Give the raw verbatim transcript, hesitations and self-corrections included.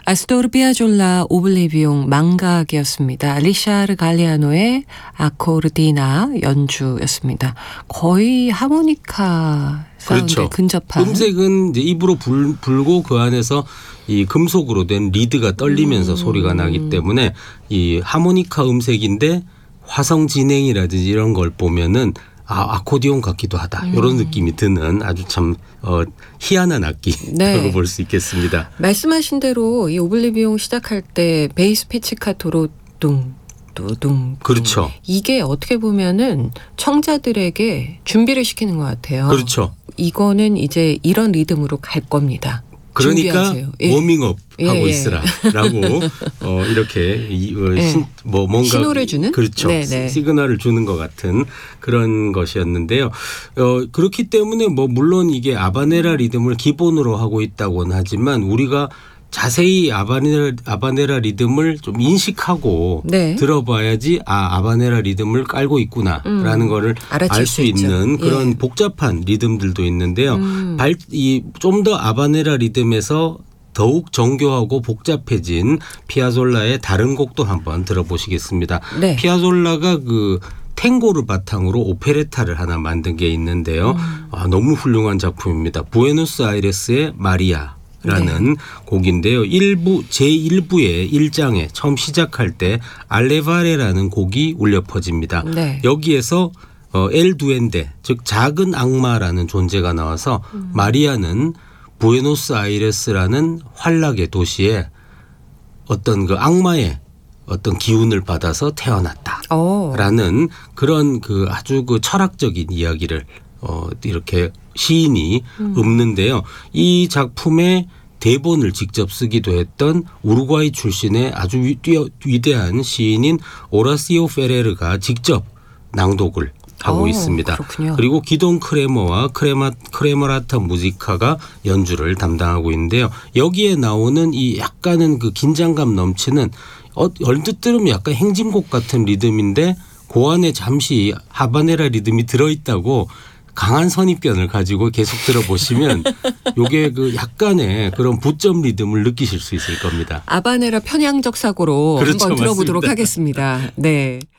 아스토르 피아졸라 오블리비옹 망각이었습니다. 리샤르 갈리아노의 아코르디나 연주였습니다. 거의 하모니카 사운드에 그렇죠. 근접한. 음색은 이제 입으로 불, 불고 그 안에서 이 금속으로 된 리드가 떨리면서 음. 소리가 나기 때문에 이 하모니카 음색인데 화성 진행이라든지 이런 걸 보면은 아, 아코디온 같기도 하다. 음. 이런 느낌이 드는 아주 참 어, 희한한 악기라고 네. 볼 수 있겠습니다. 말씀하신 대로 이 오블리비옹 시작할 때 베이스 피치카토로 둥 두둥. 그렇죠. 이게 어떻게 보면은 청자들에게 준비를 시키는 것 같아요. 그렇죠. 이거는 이제 이런 리듬으로 갈 겁니다. 그러니까 준비하세요. 예. 워밍업 예, 하고 예. 있으라라고 어, 이렇게 이, 어, 예. 신, 뭐 뭔가 신호를 주는? 그렇죠. 네네. 시그널을 주는 것 같은 그런 것이었는데요. 어, 그렇기 때문에 뭐 물론 이게 아바네라 리듬을 기본으로 하고 있다고는 하지만 우리가 자세히 아바네라, 아바네라 리듬을 좀 인식하고 네. 들어봐야지 아 아바네라 리듬을 깔고 있구나라는 음, 거를 알아챌 알 수 수 있죠. 있는 그런 예. 복잡한 리듬들도 있는데요. 음. 발, 이 좀 더 아바네라 리듬에서 더욱 정교하고 복잡해진 피아졸라의 다른 곡도 한번 들어보시겠습니다. 네. 피아졸라가 그 탱고를 바탕으로 오페레타를 하나 만든 게 있는데요. 음. 아, 너무 훌륭한 작품입니다. 부에노스아이레스의 마리아. 라는 네. 곡인데요. 일부 제일 부의 일 장에 처음 시작할 때 알레바레라는 곡이 울려 퍼집니다. 네. 여기에서 어, 엘 두엔데 즉 작은 악마라는 존재가 나와서 음. 마리아는 부에노스아이레스라는 환락의 도시에 어떤 그 악마의 어떤 기운을 받아서 태어났다라는 어. 그런 그 아주 그 철학적인 이야기를 어, 이렇게 시인이 음. 읊는데요. 이 작품의 대본을 직접 쓰기도 했던 우루과이 출신의 아주 위, 뛰어, 위대한 시인인 오라시오 페레르가 직접 낭독을 하고 오, 있습니다. 그렇군요. 그리고 기동 크레머와 크레마, 크레머라타 무지카가 연주를 담당하고 있는데요. 여기에 나오는 이 약간은 그 긴장감 넘치는 어, 얼뜻 들으면 약간 행진곡 같은 리듬인데 그 안에 잠시 하바네라 리듬이 들어있다고 강한 선입견을 가지고 계속 들어보시면 요게 그 약간의 그런 부점 리듬을 느끼실 수 있을 겁니다. 아바네라 편향적 사고로 그렇죠, 한번 들어보도록 맞습니다. 하겠습니다. 네.